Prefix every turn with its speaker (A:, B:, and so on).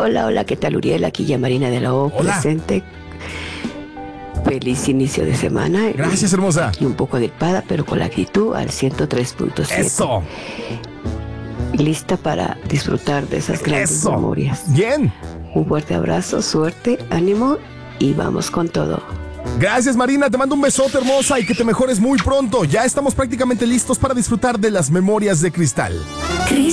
A: Hola, hola, ¿qué tal, Uriel? Aquí ya Marina de la O,
B: Hola.
A: presente. Feliz inicio de semana.
B: Gracias, hermosa.
A: Y un poco gripada, pero con la actitud al 103.7.
B: Eso.
A: Lista para disfrutar de esas grandes
B: Eso.
A: memorias.
B: Bien.
A: Un fuerte abrazo, suerte, ánimo y vamos con todo.
B: Gracias, Marina. Te mando un besote, hermosa, y que te mejores muy pronto. Ya estamos prácticamente listos para disfrutar de las memorias de cristal.
C: Cristal.